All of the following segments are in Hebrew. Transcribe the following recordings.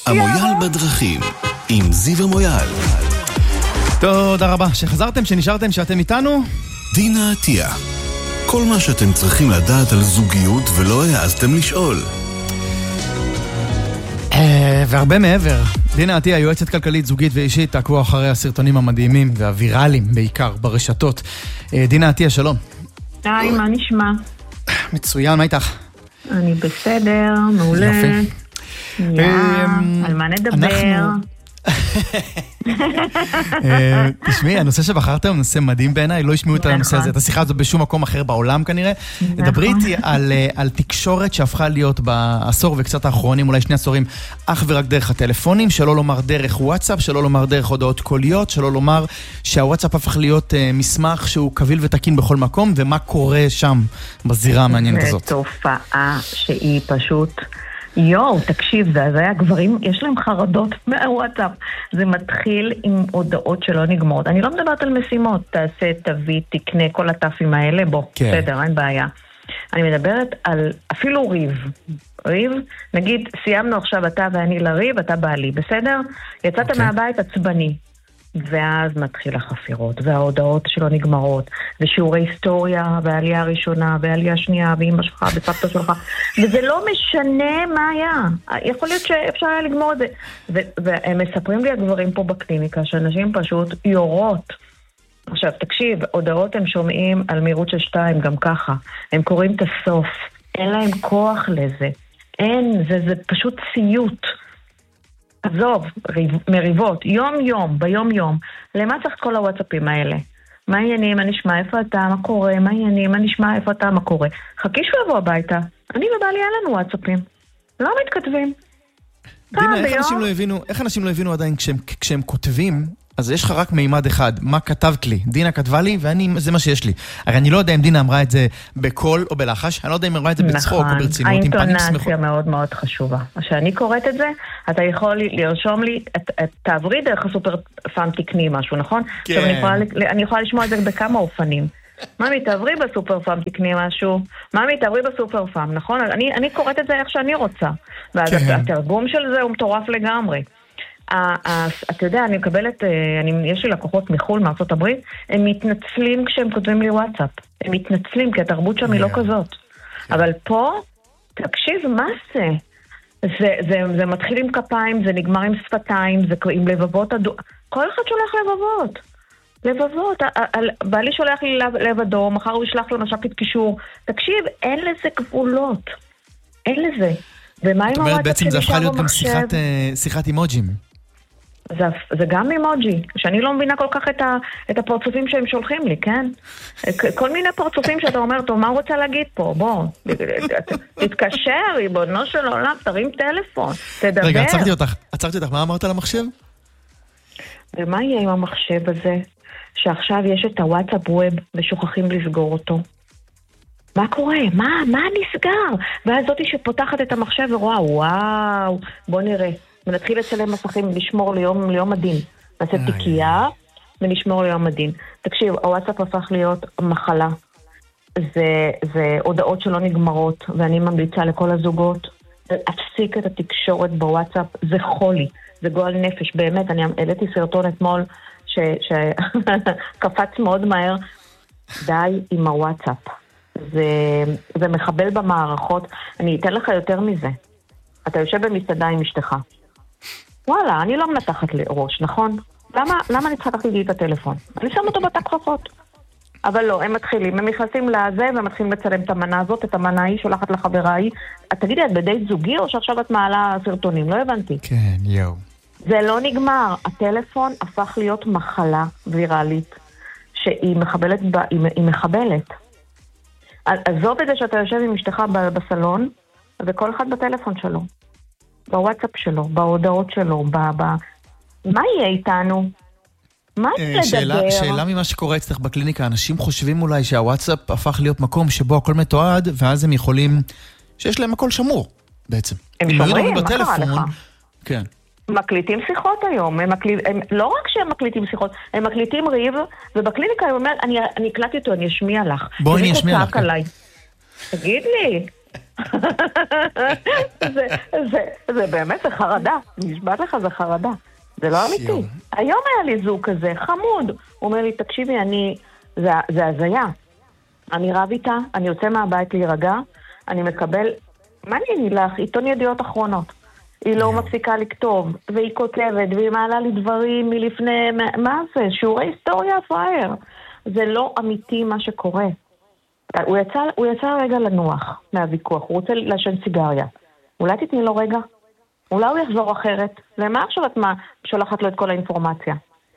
המויאל בדרכים, עם זיו המויאל. תודה רבה שחזרתם, שנשארתם, שאתם איתנו. דינה עטיה, כל מה שאתם צריכים לדעת על זוגיות ולא העזתם לשאול. והרבה מעבר. דינה עטיה, יועצת כלכלית, זוגית ואישית, תעקבו אחרי הסרטונים המדהימים והוויראליים בעיקר ברשתות. דינה עטיה, שלום. היי, מה נשמע? מצוין, מה איתך? אני בסדר, מעולה. יופי. על מה נדבר? תשמעי, הנושא שבחרת הוא נושא מדהים בעיניי, לא ישמעו את הנושא הזה, את השיחה הזאת בשום מקום אחר בעולם כנראה. דברי איתי על תקשורת שהפכה להיות בעשור וקצת האחרונים, אולי 2 עשורים, אך ורק דרך הטלפונים, שלא לומר דרך וואטסאפ, שלא לומר דרך הודעות קוליות, שלא לומר שהוואטסאפ הפך להיות מסמך שהוא קביל ותקין בכל מקום, ומה קורה שם בזירה המעניינת הזאת. זו תופעה שהיא פשוט... תקשיב, זה היה גברים, יש להם חרדות מהוואטסאפ. זה מתחיל עם הודעות שלא נגמרות. אני לא מדברת על משימות, תעשה, תביא, תקנה, כל הטפים האלה, בוא, בסדר, אין בעיה. אני מדברת על אפילו ריב, נגיד, סיימנו עכשיו אתה ואני לריב, אתה בעלי, בסדר? יצאת מהבית עצבני. ואז מתחיל החפירות, וההודעות שלו נגמרות, ושיעורי היסטוריה, והעלייה הראשונה, והעלייה השנייה, ואמא שלך, וסבתא שלך, וזה לא משנה מה היה. יכול להיות שאפשר היה לגמור את זה. והם מספרים לי הגברים פה בקליניקה, שאנשים פשוט יורות. עכשיו, תקשיב, הודעות הם שומעים על מהירות של 2, גם ככה. הם קוראים את הסוף. אין להם כוח לזה. אין, זה פשוט סיוט. עזוב, מריבות, יום-יום, ביום-יום. למה צריך כל הוואטסאפים האלה? מה העניינים, מה נשמע, איפה אתה, מה קורה? מה העניינים, מה נשמע, איפה אתה, מה קורה? חכי שהוא יבוא הביתה. אני ובעלי היה לנו וואטסאפים. לא מתכתבים. דינה, איך אנשים לא הבינו עדיין כשהם כותבים, אז יש לך רק מימד אחד, מה כתבת לי? דינה כתבה לי, זה מה שיש לי. הרי אני לא יודע אם דינה אמרה את זה בקול או בלחש, אני לא יודע אם אמרה את זה בצחוק או ברצינות. האינטונציה מאוד מאוד חשובה. כשאני קוראת את זה, אתה יכול לרשום לי, תעברי דרך הסופר פארם תקני משהו, נכון? כן. אני יכולה לשמוע את זה בכמה אופנים. ממי, תעברי בסופר פארם תקני משהו. ממי, תעברי בסופר פארם, נכון? אני קוראת את זה איך שאני רוצה. ואז התרגום של זה הוא מטורף לגמרי. אתה יודע, אני מקבלת, יש לי לקוחות מחול, מארצות הברית, הם מתנצלים כשהם כותבים לי וואטסאפ. הם מתנצלים, כי התרבות שם היא לא כזאת. אבל פה, תקשיב, מה זה? זה מתחיל עם כפיים, זה נגמר עם שפתיים, זה עם לבבות, כל אחד שולח לבבות. בעלי שולח לי לב אדום, מחר הוא ישלח לו מש"קית קישור. תקשיב, אין לזה גבולות. אין לזה. ומה עם הוואטסאפ בעצם זה הפכה להיות גם שיחת אימוג'ים. זה גם אימוג'י, שאני לא מבינה כל כך את הפרצופים שהם שולחים לי, כן? כל מיני פרצופים שאתה אומר, טוב, מה הוא רוצה להגיד פה? בוא, תתקשר, ריבונו של עולם, תרים טלפון, תדבר. רגע, עצרתי אותך, מה אמרת על המחשב? ומה יהיה עם המחשב הזה, שעכשיו יש את הוואטסאפ ווב ושוכחים לסגור אותו? מה קורה? מה נסגר? ואז זאתי שפותחת את המחשב ורואה, וואו, בוא נראה. ונתחיל לצלם מסכים לשמור ליום הדין. נעשה תיקייה ונשמור ליום הדין. תקשיב, הוואטסאפ הפך להיות מחלה. זה הודעות שלא נגמרות, ואני ממליצה לכל הזוגות, להפסיק את התקשורת בוואטסאפ, זה חולי, זה גועל נפש. באמת, אני העליתי סרטון אתמול שקפץ מאוד מהר. די עם הוואטסאפ. זה מחבל במערכות. אני אתן לך יותר מזה. אתה יושב במסעדה עם אשתך. וואלה, אני לא מנתחת לראש, נכון? למה אני צריכה לקחת לי את הטלפון? אני שם אותו בתא כפפות. אבל לא, הם נכנסים לזה, והם מתחילים לצלם את המנה הזאת, את המנה היא, שולחת לחברה היא. תגידי, את בדייט זוגי, או שעכשיו את מעלה סרטונים? לא הבנתי. כן, יו. זה לא נגמר. הטלפון הפך להיות מחלה ויראלית, שהיא מחבלת. עזוב את זה שאתה יושב עם אשתך בסלון, וכל אחד בטלפון שלו, בוואטסאפ שלו, בהודעות שלו, מה יהיה איתנו? מה לדבר? שאלה ממה שקורה אצלך בקליניקה, אנשים חושבים אולי שהוואטסאפ הפך להיות מקום שבו הכל מתועד, ואז הם יכולים, שיש להם הכל שמור, בעצם. הם שומרים, מה קרה לך? כן. מקליטים שיחות היום, לא רק שהם מקליטים שיחות, הם מקליטים ריב, ובקליניקה הם אומר, אני הקלטתי אותו, אני אשמיע לך. בואי אני אשמיע לך. תגיד לי, זה באמת, זה חרדה. נשבעת לך, זה חרדה. זה לא אמיתי. היום היה לי זוג כזה, חמוד. הוא אומר לי, תקשיבי, זה הזיה. אני רב איתה, אני יוצא מהבית להירגע, אני מקבל, מה אני אגיד לך? עיתון ידיעות אחרונות. היא לא מפסיקה לכתוב, והיא כותבת, והיא מעלה לי דברים מלפני, מה זה? שיעורי היסטוריה, פרייר. זה לא אמיתי מה שקורה. הוא יצא רגע לנוח מהוויכוח, הוא רוצה לשן סיגריה. אולי תתני לו רגע? אולי הוא יחזור אחרת? למה עכשיו את שולחת לו את כל האינפורמציה?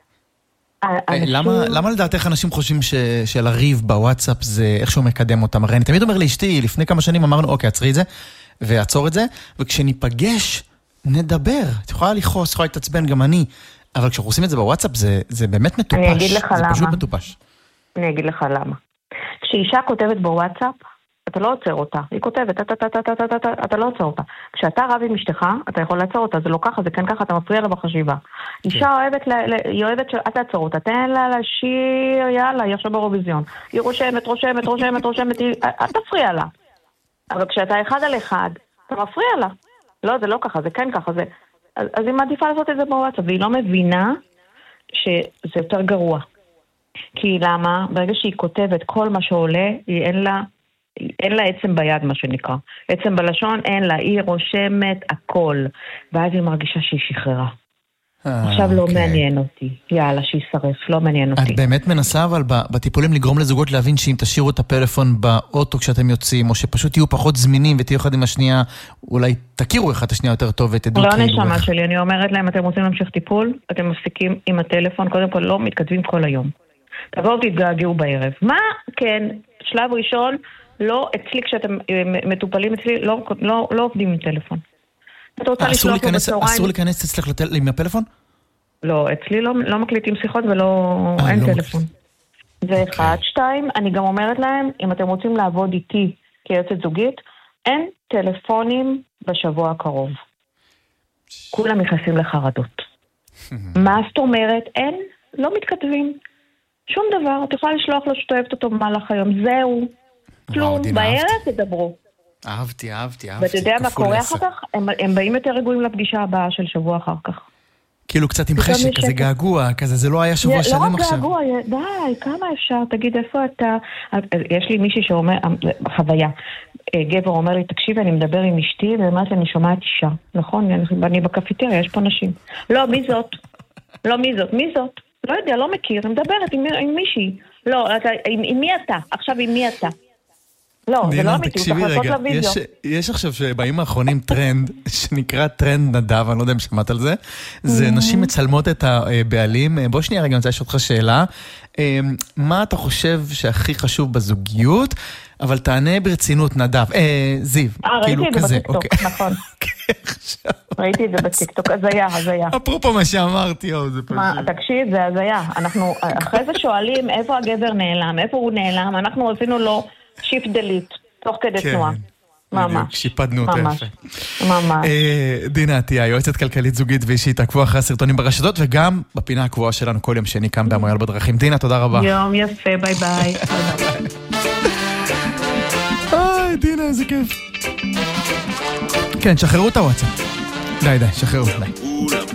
למה לדעתך אנשים חושבים שלריב בוואטסאפ זה איכשהו מקדם אותם? הרי אני תמיד אומר לאשתי, לפני כמה שנים אמרנו, אוקיי, עצרי את זה, ועצור את זה, וכשניפגש, נדבר. את יכולה לכעוס, יכולה להתעצבן, גם אני. אבל כשאנחנו עושים את זה בוואטסאפ, זה באמת מטופש. אני אגיד לך למה. זה פשוט מטופש. אני אגיד לך למה. כשאישה כותבת בוואטסאפ, אתה לא עוצר אותה. היא כותבת, אתה לא עוצר אותה. כשאתה רב עם אשתך, אתה יכול לעצור אותה. זה לא ככה, זה כן ככה, אתה מפריע לה בחשיבה. אישה אוהבת אל תעצור אותה. תן לה לשיר, יאללה, היא עכשיו באירוויזיון. היא רושמת, אל תפריע לה. אבל כשאתה אחד על אחד, אתה מפריע לה. לא, זה לא ככה, זה כן ככה. אז היא מעדיפה לעשות את זה בוואטסאפ, והיא לא מבינה שזה יותר גרוע. כי למה? ברגע שהיא כותבת כל מה שעולה, אין לה עצם ביד, מה שנקרא. עצם בלשון אין לה, היא רושמת הכל. ואז היא מרגישה שהיא שחררה. עכשיו לא מעניין אותי. יאללה, שישרף, לא מעניין אותי. את באמת מנסה אבל בטיפולים לגרום לזוגות להבין שאם תשאירו את הפלאפון באוטו כשאתם יוצאים, או שפשוט תהיו פחות זמינים ותהיו אחד עם השנייה, אולי תכירו אחד את השנייה יותר טוב ותדעו לא נשמה שלי, אני אומרת להם, אתם רוצים להמשיך טיפול, אתם מפסיקים עם הטלפון, קודם כל לא מתכתבים כל היום. תבואו תתגעגעו בערב. מה? כן, שלב ראשון, לא, אצלי כשאתם מטופלים אצלי, לא עובדים עם טלפון. אסור להיכנס אצלך עם הפלאפון? לא, אצלי לא מקליטים שיחות אין טלפון. זה אחד. שתיים, אני גם אומרת להם, אם אתם רוצים לעבוד איתי כיועצת זוגית, אין טלפונים בשבוע הקרוב. כולם נכנסים לחרדות. מה זאת אומרת? אין, לא מתכתבים. שום דבר, את יכולה לשלוח לו שאת אוהבת אותו במהלך היום. זהו. כלום, בערב תדברו. אהבתי. ואתה יודע מה קורה אחר כך? הם באים יותר רגועים לפגישה הבאה של שבוע אחר כך. כאילו קצת עם חשק, כזה געגוע, כזה, זה לא היה שבוע שלם עכשיו. לא געגוע, די, כמה אפשר? תגיד, איפה אתה? יש לי מישהי שאומר, חוויה, גבר אומר לי, תקשיב, אני מדבר עם אשתי, ואומרת לי, אני שומעת אישה. נכון, אני בקפיטריה, יש פה נשים. לא, מי זאת? מי זאת? לא יודע, לא מכיר, אני מדברת עם מישהי. לא, עם מי אתה? עכשיו עם מי אתה? לא, זה לא אמיתי, הוא צריך לעשות לוידאו. יש עכשיו שבימים האחרונים טרנד, שנקרא טרנד נדב, אני לא יודע אם שמעת על זה, זה נשים מצלמות את הבעלים. בוא שנייה רגע, אני רוצה לשאול אותך שאלה. מה אתה חושב שהכי חשוב בזוגיות, אבל תענה ברצינות נדב, זיו, כאילו כזה. ראיתי את זה בטיקטוק, נכון. ראיתי את זה בטיקטוק, הזיה. אפרופו מה שאמרתי, זה פשוט. תקשיב, זה הזיה. אנחנו אחרי זה שואלים איפה הגבר נעלם, איפה הוא נעלם, אנחנו עשינו לו שיפט דליט, תוך כדי תנועה. ממש. שיפדנו אותה יפה. ממש. דינה עטיה, יועצת כלכלית זוגית ואישית, עקבו אחרי הסרטונים ברשתות, וגם בפינה הקבועה שלנו כל יום שני כאן בהמויאל בדרכים. דינה, תודה רבה. יום יפה, ביי ביי. דינה, איזה כיף. כן, שחררו את הוואטסאפ. די, שחררו, די.